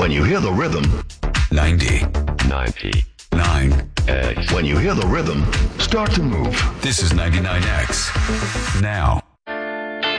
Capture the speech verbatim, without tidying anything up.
When you hear the rhythm, ninety. ninety. nine. X. when you hear the rhythm, start to move. This is ninety-nine X. Now.